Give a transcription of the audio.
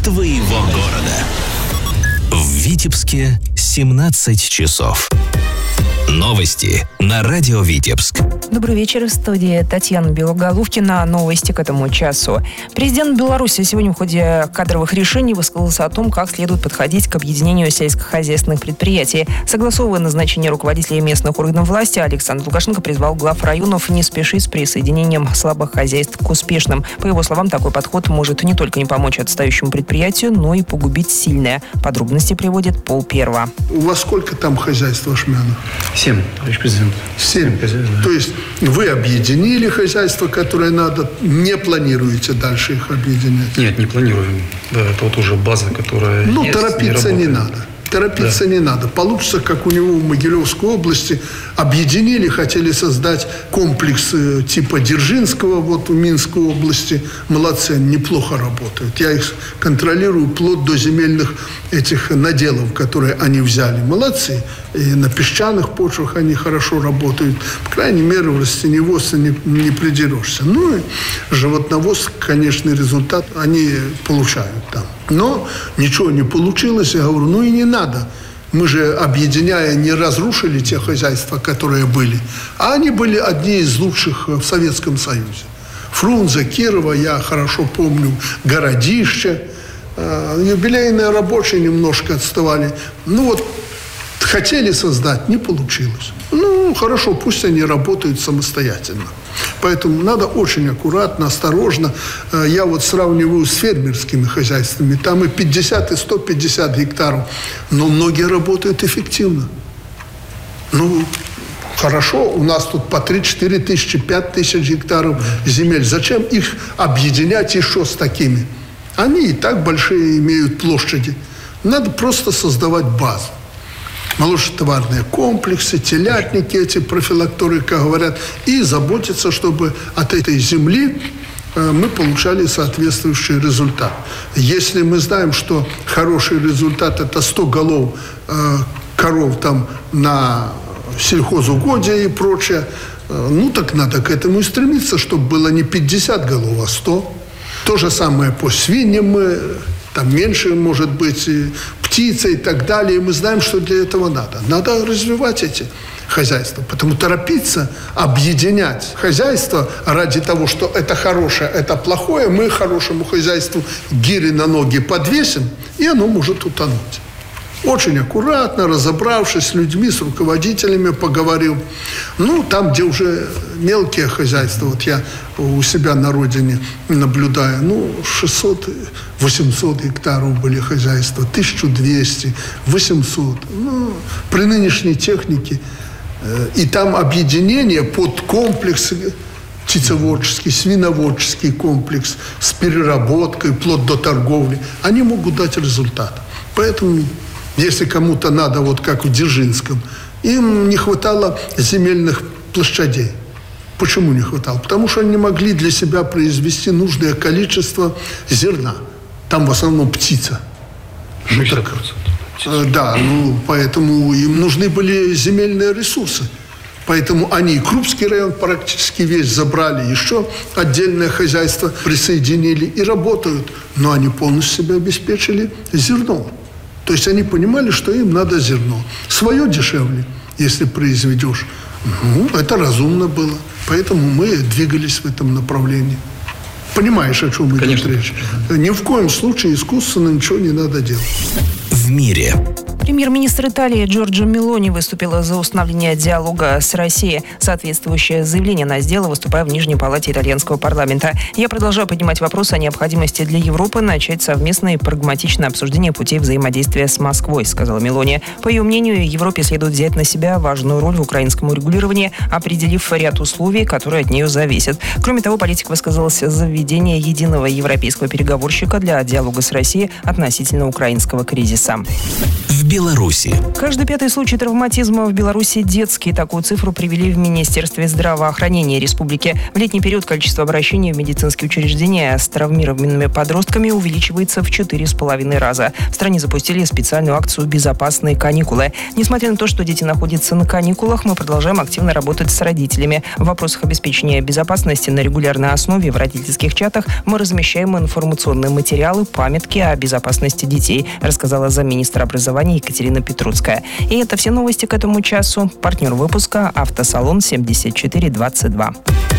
твоего города. В Витебске 17 часов. Новости на радио Витебск. Добрый вечер. В студии Татьяна Белоголовкина. Новости к этому часу. Президент Беларуси сегодня в ходе кадровых решений высказался о том, как следует подходить к объединению сельскохозяйственных предприятий. Согласовывая назначение руководителей местных органов власти, Александр Лукашенко призвал глав районов не спешить с присоединением слабых хозяйств к успешным. По его словам, такой подход может не только не помочь отстающему предприятию, но и погубить сильное. Подробности приводит Пол Перва. У вас сколько там хозяйств, Ашмянов? 7, товарищ президент. 7. То есть вы объединили хозяйство, которое надо, не планируете дальше их объединять? Нет, не планируем. Да, это вот уже база, которая есть, торопиться не надо. Торопиться не надо. Получится, как у него в Могилевской области. Объединили, хотели создать комплекс типа Дзержинского вот в Минской области. Молодцы, они неплохо работают. Я их контролирую вплоть до земельных этих наделов, которые они взяли. Молодцы. И на песчаных почвах они хорошо работают. По крайней мере, в растениеводстве не придерешься. Ну и животноводство, конечно, результат они получают там. Но ничего не получилось. Я говорю, ну и не надо. Мы же, объединяя, не разрушили те хозяйства, которые были. А они были одни из лучших в Советском Союзе. Фрунзе, Кирова, я хорошо помню, Городище. Юбилейные рабочие немножко отставали. Ну вот, хотели создать, не получилось. Ну, хорошо, пусть они работают самостоятельно. Поэтому надо очень аккуратно, осторожно. Я вот сравниваю с фермерскими хозяйствами. Там и 50, и 150 гектаров. Но многие работают эффективно. Ну, хорошо, у нас тут по 3-4 тысячи, 5 тысяч гектаров земель. Зачем их объединять еще с такими? Они и так большие имеют площади. Надо просто создавать базу. Молочнотоварные комплексы, телятники, эти профилакторы, как говорят, и заботиться, чтобы от этой земли мы получали соответствующий результат. Если мы знаем, что хороший результат – это 100 голов коров там на сельхозугодие и прочее, ну так надо к этому и стремиться, чтобы было не 50 голов, а 100. То же самое по свиньям мы... Там меньше, может быть, птица и так далее. И мы знаем, что для этого надо. Надо развивать эти хозяйства. Потому торопиться, объединять хозяйство ради того, что это хорошее, это плохое, мы хорошему хозяйству гири на ноги подвесим, и оно может утонуть. Очень аккуратно, разобравшись с людьми, с руководителями, поговорил. Ну, там, где уже мелкие хозяйства, вот я у себя на родине наблюдаю, 600-800 гектаров были хозяйства, 1200, 800. При нынешней технике. И там объединение под комплекс птицеводческий, свиноводческий комплекс с переработкой, вплоть до торговли, они могут дать результат. Поэтому... Если кому-то надо, вот как в Дзержинском, им не хватало земельных площадей. Почему не хватало? Потому что они не могли для себя произвести нужное количество зерна. Там в основном птица. Поэтому им нужны были земельные ресурсы. Поэтому они Крупский район практически весь забрали, еще отдельное хозяйство присоединили и работают. Но они полностью себя обеспечили зерном. То есть они понимали, что им надо зерно. Свое дешевле, если произведешь. Это разумно было. Поэтому мы двигались в этом направлении. Понимаешь, о чем идет речь? Ни в коем случае искусственно ничего не надо делать. В мире. Премьер-министр Италии Джорджа Мелони выступила за установление диалога с Россией. Соответствующее заявление она сделала, выступая в Нижней палате итальянского парламента. Я продолжаю поднимать вопрос о необходимости для Европы начать совместное и прагматичное обсуждение путей взаимодействия с Москвой, сказала Мелони. По ее мнению, Европе следует взять на себя важную роль в украинском урегулировании, определив ряд условий, которые от нее зависят. Кроме того, политик высказался за введение единого европейского переговорщика для диалога с Россией относительно украинского кризиса. В Беларуси. Каждый пятый случай травматизма в Беларуси детский. Такую цифру привели в Министерстве здравоохранения республики. В летний период количество обращений в медицинские учреждения с травмированными подростками увеличивается в 4,5 раза. В стране запустили специальную акцию «Безопасные каникулы». Несмотря на то, что дети находятся на каникулах, мы продолжаем активно работать с родителями. В вопросах обеспечения безопасности на регулярной основе в родительских чатах мы размещаем информационные материалы, памятки о безопасности детей, рассказала замминистра образования Екатерина Петруцкая. И это все новости к этому часу. Партнер выпуска — автосалон 7422.